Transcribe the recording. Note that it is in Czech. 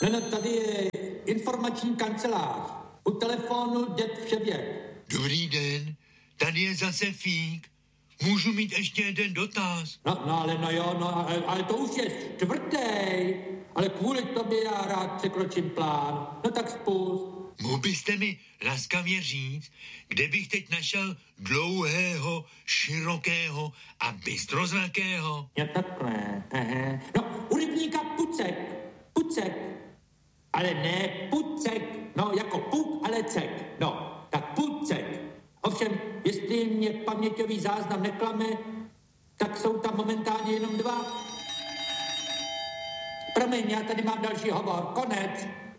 No, tady je informační kancelář. U telefonu děd Vševěk. Dobrý den, tady je zase Fík. Můžu mít ještě jeden dotaz? Ale to už je čtvrtý. Ale kvůli tobě já rád překročím plán. No tak spust. Mohl byste mi laskavě říct, kde bych teď našel dlouhého, širokého a bystrozrakého? Jo, takhle. Aha. No, u rybníka Pucek. Pucek. Ale ne Pucek. No, jako puk, ale cek. No, tak Pucek. Ovšem, jestli mě paměťový záznam neklame, tak jsou tam momentálně jenom dva. Promiň, já tady mám další hovor. Konec.